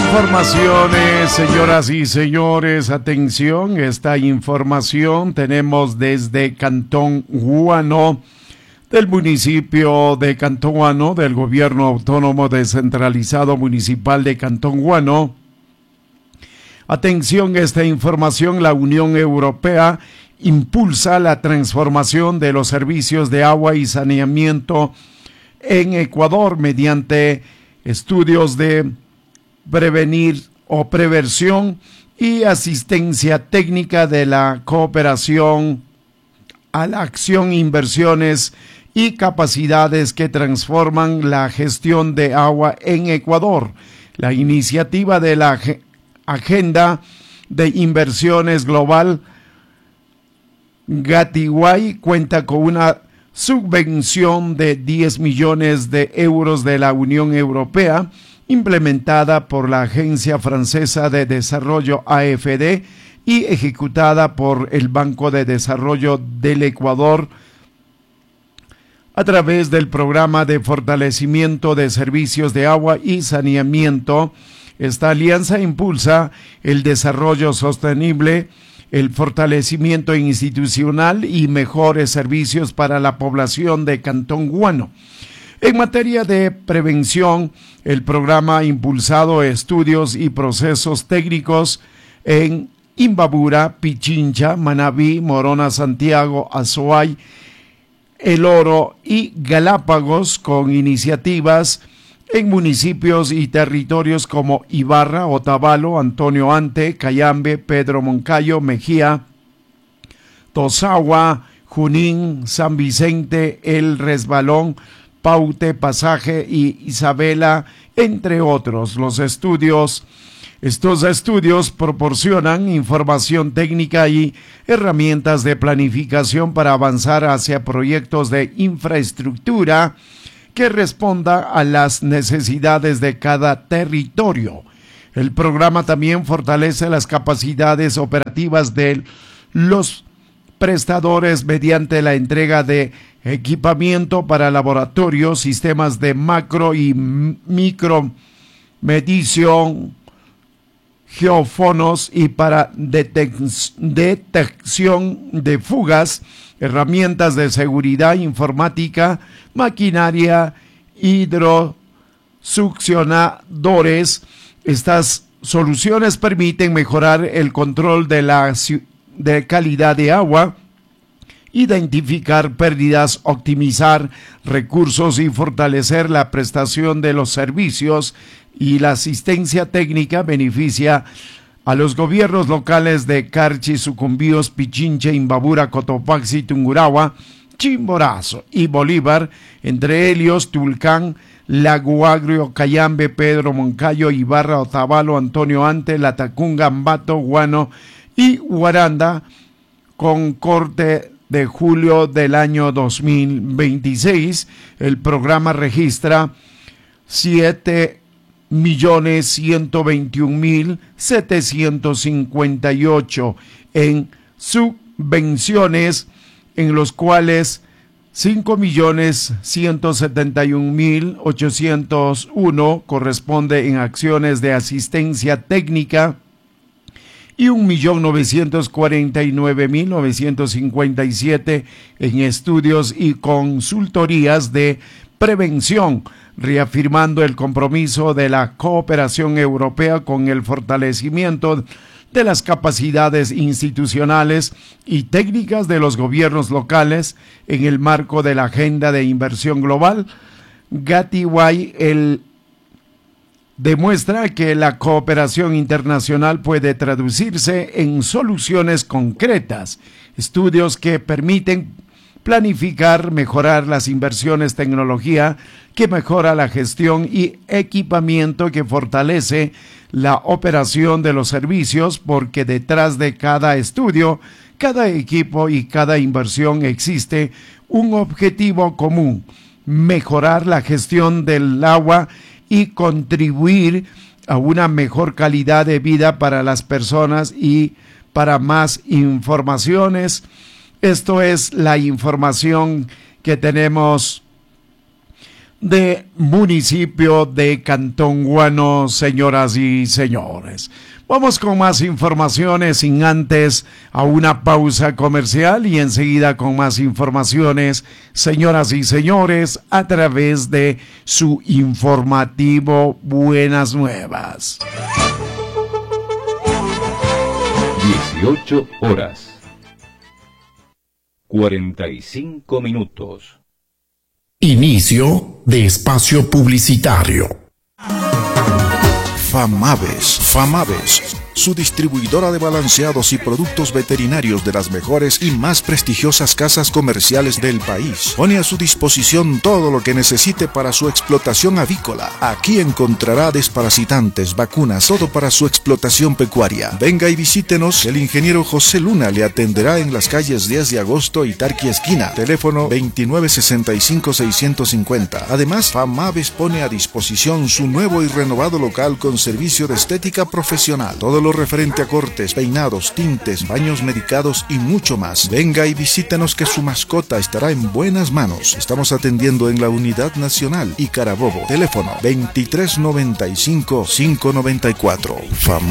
Informaciones, señoras y señores, atención, esta información tenemos desde Cantón Guano, del municipio de Cantón Guano, del Gobierno Autónomo Descentralizado Municipal de Cantón Guano. Atención, esta información, la Unión Europea impulsa la transformación de los servicios de agua y saneamiento en Ecuador mediante estudios de prevenir o prevención y asistencia técnica de la cooperación a la acción, inversiones y capacidades que transforman la gestión de agua en Ecuador. La iniciativa de la Agenda de Inversiones Global Gatiway cuenta con una subvención de 10 millones de euros de la Unión Europea, implementada por la Agencia Francesa de Desarrollo AFD y ejecutada por el Banco de Desarrollo del Ecuador a través del Programa de Fortalecimiento de Servicios de Agua y Saneamiento. Esta alianza impulsa el desarrollo sostenible, el fortalecimiento institucional y mejores servicios para la población de Cantón Guano. En materia de prevención, el programa ha impulsado estudios y procesos técnicos en Imbabura, Pichincha, Manabí, Morona, Santiago, Azuay, El Oro y Galápagos, con iniciativas en municipios y territorios como Ibarra, Otavalo, Antonio Ante, Cayambe, Pedro Moncayo, Mejía, Tosagua, Junín, San Vicente, El Resbalón, Paute, Pasaje y Isabela, entre otros. Estos estudios proporcionan información técnica y herramientas de planificación para avanzar hacia proyectos de infraestructura que responda a las necesidades de cada territorio. El programa también fortalece las capacidades operativas de los prestadores mediante la entrega de equipamiento para laboratorios, sistemas de macro y micro medición, geófonos y para detección de fugas, herramientas de seguridad informática, maquinaria, hidrosuccionadores. Estas soluciones permiten mejorar el control de calidad de agua, identificar pérdidas, optimizar recursos y fortalecer la prestación de los servicios, y la asistencia técnica beneficia a los gobiernos locales de Carchi, Sucumbíos, Pichincha, Imbabura, Cotopaxi, Tungurahua, Chimborazo y Bolívar, entre ellos Tulcán, Lago Agrio, Cayambe, Pedro Moncayo, Ibarra, Otavalo, Antonio Ante, Latacunga, Ambato, Guano y Guaranda, con corte de julio del año 2026. El programa registra 7.121.758 en subvenciones, en los cuales 5.171.801 corresponde en acciones de asistencia técnica y 1.949.957 en estudios y consultorías de prevención, reafirmando el compromiso de la cooperación europea con el fortalecimiento de las capacidades institucionales y técnicas de los gobiernos locales en el marco de la Agenda de Inversión Global. Gatiway demuestra que la cooperación internacional puede traducirse en soluciones concretas, estudios que permiten planificar, mejorar las inversiones, tecnología que mejora la gestión y equipamiento que fortalece la operación de los servicios, porque detrás de cada estudio, cada equipo y cada inversión existe un objetivo común: mejorar la gestión del agua y contribuir a una mejor calidad de vida para las personas. Y para más informaciones, esto es la información que tenemos de municipio de Cantón Guano, señoras y señores. Vamos con más informaciones sin antes a una pausa comercial y enseguida con más informaciones, señoras y señores, a través de su informativo Buenas Nuevas. 18 horas 45 minutos. Inicio de espacio publicitario. FAMAVES, su distribuidora de balanceados y productos veterinarios de las mejores y más prestigiosas casas comerciales del país. Pone a su disposición todo lo que necesite para su explotación avícola. Aquí encontrará desparasitantes, vacunas, todo para su explotación pecuaria. Venga y visítenos, el ingeniero José Luna le atenderá en las calles 10 de agosto y Tarqui esquina. Teléfono 2965-650. Además, FAMAVES pone a disposición su nuevo y renovado local con servicio de estética profesional. Todo lo referente a cortes, peinados, tintes, baños medicados y mucho más. Venga y visítenos que su mascota estará en buenas manos. Estamos atendiendo en la Unidad Nacional y Carabobo. Teléfono 2395-594.